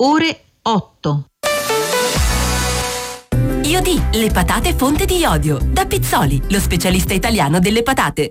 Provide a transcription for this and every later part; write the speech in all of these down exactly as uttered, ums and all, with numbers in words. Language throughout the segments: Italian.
ore otto. Iodi, le patate fonte di iodio. Da Pizzoli, lo specialista italiano delle patate.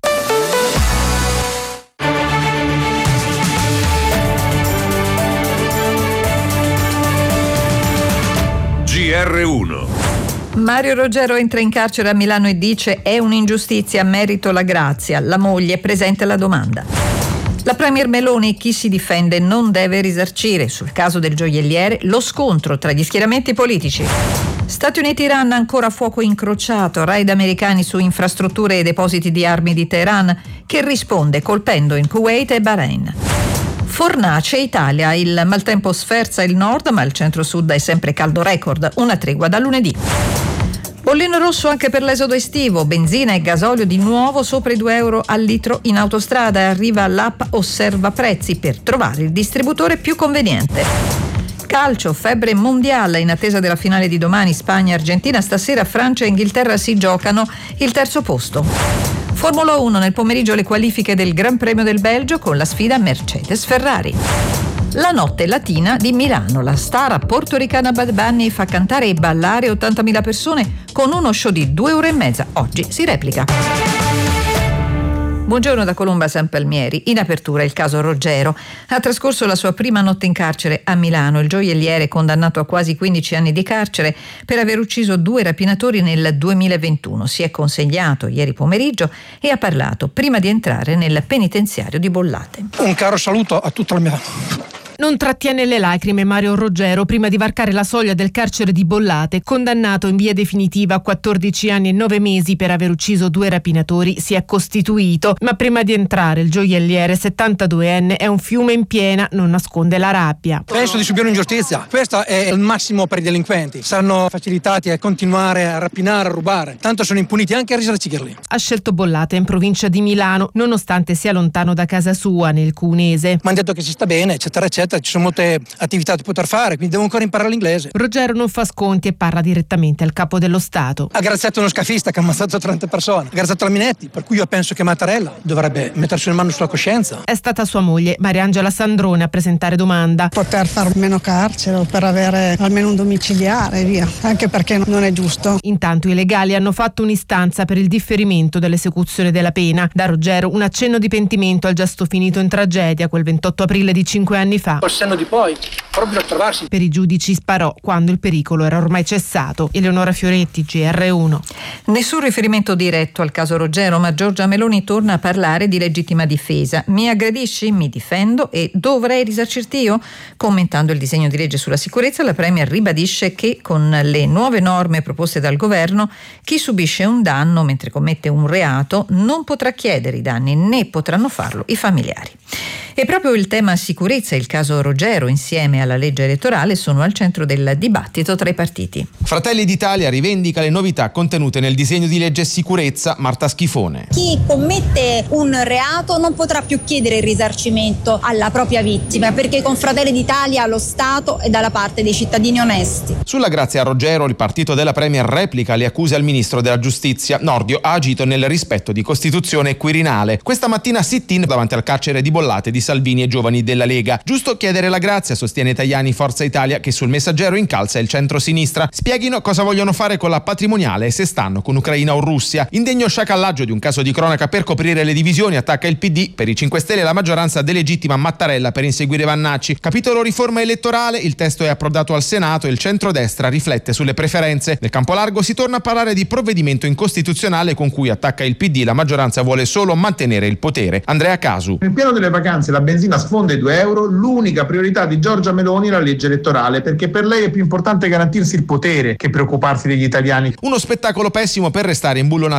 G R uno. Mario Roggero entra in carcere a Milano e dice: è un'ingiustizia, merito la grazia. La moglie presenta la domanda. La premier Meloni: chi si difende non deve risarcire. Sul caso del gioielliere, lo scontro tra gli schieramenti politici. Stati Uniti-Iran, ancora fuoco incrociato. Raid americani su infrastrutture e depositi di armi di Teheran, che risponde colpendo in Kuwait e Bahrain. Fornace Italia, il maltempo sferza il nord, ma il centro-sud è sempre caldo record, una tregua da lunedì. Bollino rosso anche per l'esodo estivo, benzina e gasolio di nuovo sopra i due euro al litro in autostrada, arriva l'app Osserva Prezzi per trovare il distributore più conveniente. Calcio, febbre mondiale in attesa della finale di domani, Spagna-Argentina, stasera Francia e Inghilterra si giocano il terzo posto. Formula uno, nel pomeriggio le qualifiche del Gran Premio del Belgio con la sfida Mercedes-Ferrari. La notte latina di Milano, la star portoricana Bad Bunny fa cantare e ballare ottantamila persone con uno show di due ore e mezza. Oggi si replica. Buongiorno da Colomba San Palmieri. In apertura il caso Roggero. Ha trascorso la sua prima notte in carcere a Milano. Il gioielliere, condannato a quasi quindici anni di carcere per aver ucciso due rapinatori nel duemilaventuno, si è consegnato ieri pomeriggio e ha parlato prima di entrare nel penitenziario di Bollate. Un caro saluto a tutta la mia... Non trattiene le lacrime Mario Roggero prima di varcare la soglia del carcere di Bollate. Condannato in via definitiva a quattordici anni e nove mesi per aver ucciso due rapinatori, si è costituito, ma prima di entrare il gioielliere settantaduenne è un fiume in piena, non nasconde la rabbia. Penso di subire un'ingiustizia. Questo è il massimo per i delinquenti. Saranno facilitati a continuare a rapinare, a rubare. Tanto sono impuniti anche a risarcirli. Ha scelto Bollate in provincia di Milano, nonostante sia lontano da casa sua, nel Cunese. Mi hanno detto che si sta bene, eccetera, eccetera. Ci sono molte attività da poter fare, quindi devo ancora imparare l'inglese. Roggero non fa sconti e parla direttamente al capo dello Stato. Ha graziato uno scafista che ha ammazzato trenta persone, ha graziato la Minetti, per cui io penso che Mattarella dovrebbe mettersi una mano sulla coscienza. È stata sua moglie Mariangela Sandrone a presentare domanda. Poter far meno carcere o per avere almeno un domiciliare, via, anche perché non è giusto. Intanto i legali hanno fatto un'istanza per il differimento dell'esecuzione della pena. Da Roggero un accenno di pentimento al gesto finito in tragedia quel ventotto aprile di cinque anni fa. Col senno di poi, proprio a trovarsi. Per i giudici sparò quando il pericolo era ormai cessato. Eleonora Fioretti, G R uno. Nessun riferimento diretto al caso Roggero, ma Giorgia Meloni torna a parlare di legittima difesa. Mi aggredisci? Mi difendo e dovrei risarcirti io? Commentando il disegno di legge sulla sicurezza, la Premier ribadisce che con le nuove norme proposte dal governo, chi subisce un danno mentre commette un reato non potrà chiedere i danni, né potranno farlo i familiari. E proprio il tema sicurezza e il caso Roggero, insieme alla legge elettorale, sono al centro del dibattito tra i partiti. Fratelli d'Italia rivendica le novità contenute nel disegno di legge sicurezza. Marta Schifone. Chi commette un reato non potrà più chiedere il risarcimento alla propria vittima, perché con Fratelli d'Italia lo Stato è dalla parte dei cittadini onesti. Sulla grazia a Roggero, il partito della Premier replica le accuse al ministro della Giustizia. Nordio ha agito nel rispetto di Costituzione e Quirinale. Questa mattina sit-in davanti al carcere di Bollate di Salvini e giovani della Lega. Giusto chiedere la grazia, sostiene Tajani, Forza Italia, che sul Messaggero incalza il centro-sinistra. Spieghino cosa vogliono fare con la patrimoniale e se stanno con Ucraina o Russia. Indegno sciacallaggio di un caso di cronaca per coprire le divisioni, attacca il P D. Per i cinque Stelle la maggioranza delegittima Mattarella per inseguire Vannacci. Capitolo riforma elettorale, il testo è approdato al Senato e il centrodestra riflette sulle preferenze. Nel campo largo si torna a parlare di provvedimento incostituzionale con cui attacca il P D. La maggioranza vuole solo mantenere il potere. Andrea Casu. Nel piano delle vacanze la benzina sfonda i due euro, l'unica priorità di Giorgia Meloni è la legge elettorale, perché per lei è più importante garantirsi il potere che preoccuparsi degli italiani. Uno spettacolo pessimo per restare imbullonati